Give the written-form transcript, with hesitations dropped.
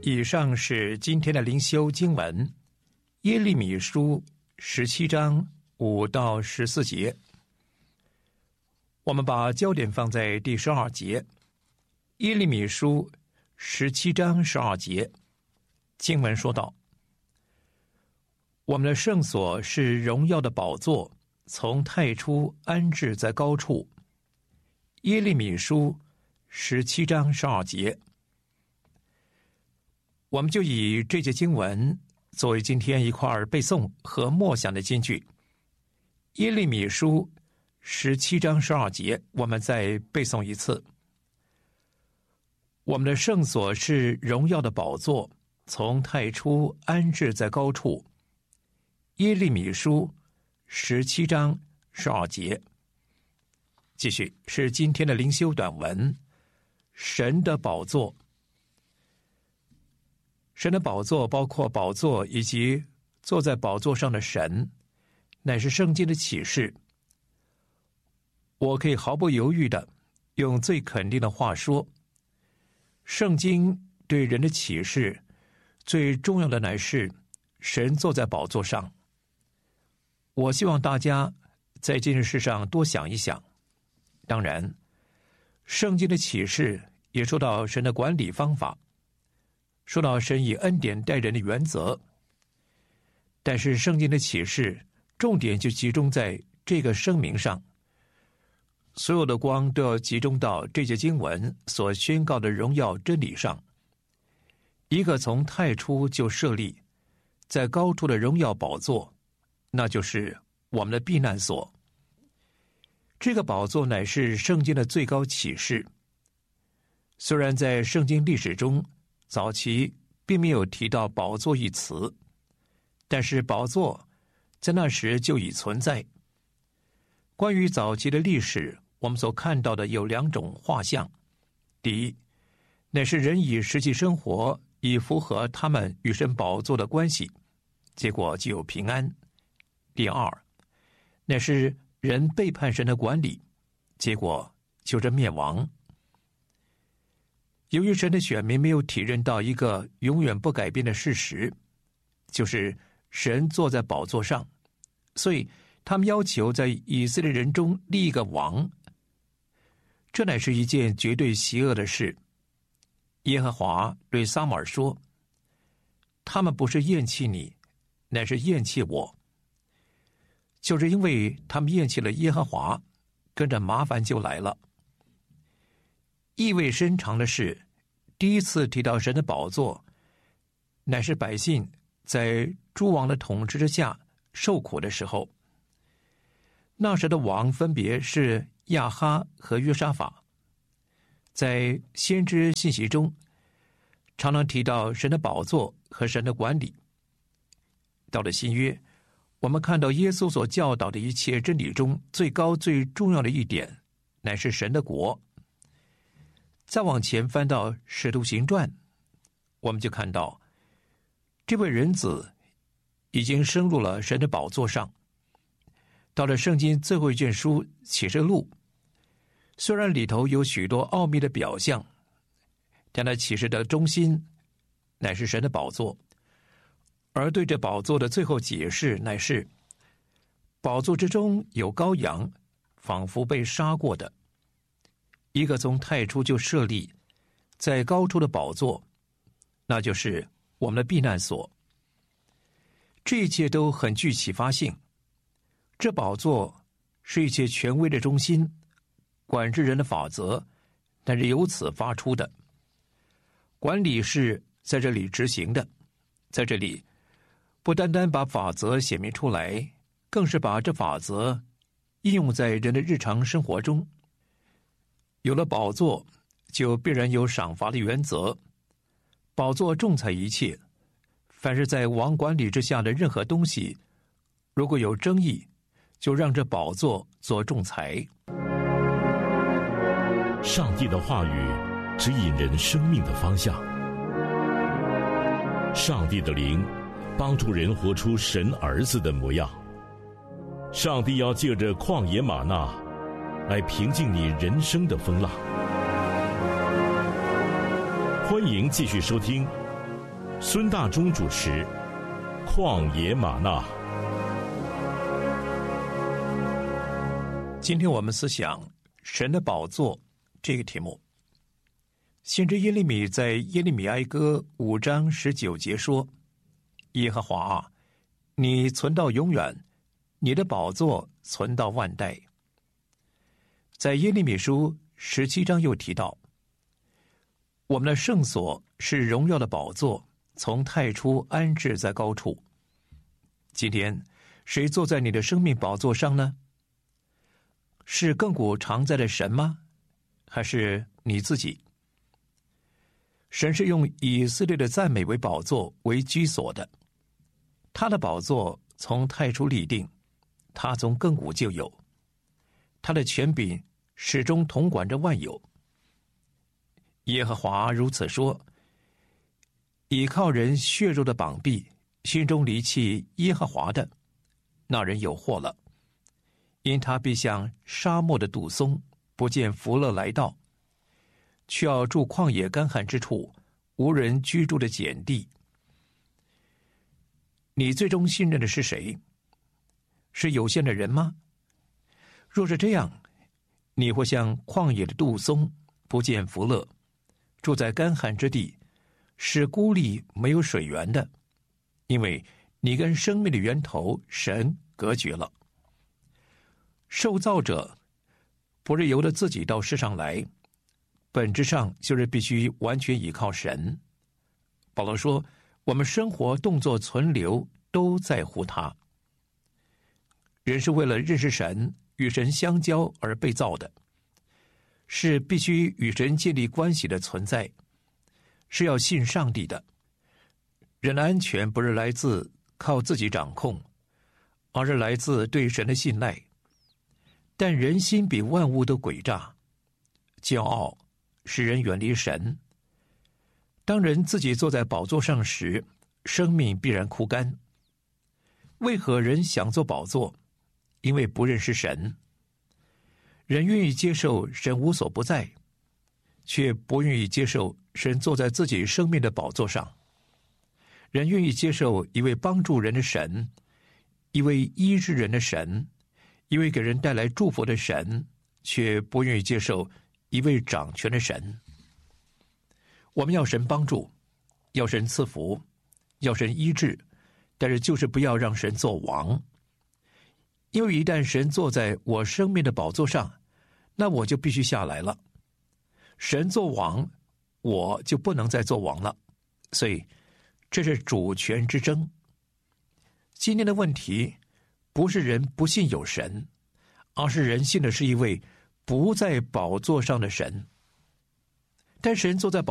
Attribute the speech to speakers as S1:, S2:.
S1: 以上是今天的灵修经文，耶利米书17章5到14节。我们把焦点放在第12节，耶利米书17章12节，经文说道：我们的圣所是荣耀的宝座，从太初安置在高处。耶利米书17章12节。我们就以这节经文作为今天一块背诵和默想的金句。耶利米书17章12节，我们再背诵一次。我们的圣所是荣耀的宝座，从太初安置在高处。耶利米书17章12节。继续是今天的灵修短文，神的宝座。神的宝座包括宝座以及坐在宝座上的神，乃是圣经的启示。我可以毫不犹豫地用最肯定的话说，圣经对人的启示最重要的乃是神坐在宝座上。我希望大家在这件事上多想一想。当然，圣经的启示也说到神的管理方法，说到神以恩典待人的原则。但是圣经的启示重点就集中在这个声明上，所有的光都要集中到这节经文所宣告的荣耀真理上。一个从太初就设立在高处的荣耀宝座，那就是我们的避难所。这个宝座乃是圣经的最高启示。虽然在圣经历史中早期并没有提到宝座一词，但是宝座在那时就已存在。关于早期的历史，我们所看到的有两种画像。第一，乃是人以实际生活以符合他们与神宝座的关系，结果就有平安。第二，乃是人背叛神的管理，结果就是灭亡。由于神的选民没有体认到一个永远不改变的事实，就是神坐在宝座上，所以他们要求在以色列人中立一个王。这乃是一件绝对邪恶的事。耶和华对撒母耳说：他们不是厌弃你，乃是厌弃我。就是因为他们厌弃了耶和华，跟着麻烦就来了。意味深长的是，第一次提到神的宝座，乃是百姓在诸王的统治之下受苦的时候。那时的王分别是亚哈和约沙法。在先知信息中，常常提到神的宝座和神的管理。到了新约，我们看到耶稣所教导的一切真理中最高最重要的一点，乃是神的国。再往前翻到使徒行传，我们就看到这位人子已经升入了神的宝座上。到了圣经最后一卷书启示录，虽然里头有许多奥秘的表象，但那启示的中心乃是神的宝座。而对这宝座的最后解释乃是，宝座之中有羔羊，仿佛被杀过的。一个从太初就设立在高处的宝座，那就是我们的避难所。这一切都很具启发性。这宝座是一切权威的中心，管制人的法则乃是由此发出的。管理是在这里执行的，在这里不单单把法则显明出来，更是把这法则应用在人的日常生活中。有了宝座，就必然有赏罚的原则。宝座仲裁一切，凡是在王管理之下的任何东西，如果有争议，就让这宝座做仲裁。
S2: 上帝的话语指引人生命的方向，上帝的灵帮助人活出神儿子的模样。上帝要借着旷野吗哪来平静你人生的风浪。欢迎继续收听孙大中主持《旷野吗哪》。
S1: 今天我们思想神的宝座这个题目。先知耶利米在耶利米哀歌5章19节说：耶和华啊，你存到永远，你的宝座存到万代。在耶利米书17章又提到，我们的圣所是荣耀的宝座，从太初安置在高处。今天谁坐在你的生命宝座上呢？是亘古常在的神吗？还是你自己？神是用以色列的赞美为宝座，为居所的。他的宝座从太初立定，他从亘古就有，他的权柄始终统管着万有。耶和华如此说：倚靠人血肉的膀臂，心中离弃耶和华的，那人有祸了。因他必像沙漠的杜松，不见福乐来到，却要住旷野干旱之处，无人居住的碱地。你最终信任的是谁？是有限的人吗？若是这样，你会像旷野的杜松，不见福乐，住在干旱之地，是孤立没有水源的，因为你跟生命的源头神隔绝了。受造者不是由着自己到世上来，本质上就是必须完全依靠神。保罗说，我们生活、动作、存留都在乎他。人是为了认识神、与神相交而被造的，是必须与神建立关系的存在，是要信上帝的。人的安全不是来自靠自己掌控，而是来自对神的信赖。但人心比万物都诡诈，骄傲使人远离神。当人自己坐在宝座上时，生命必然枯干。为何人想做宝座？因为不认识神。人愿意接受神无所不在，却不愿意接受神坐在自己生命的宝座上。人愿意接受一位帮助人的神，一位医治人的神，一位给人带来祝福的神，却不愿意接受一位掌权的神。我们要神帮助，要神赐福，要神医治，但是就是不要让神做王。因为一旦神坐在我生命的宝座上，那我就必须下来了。神做王，我就不能再做王了。所以这是主权之争。今天的问题不是人不信有神，而是人信的是一位不在宝座上的神。但神坐在宝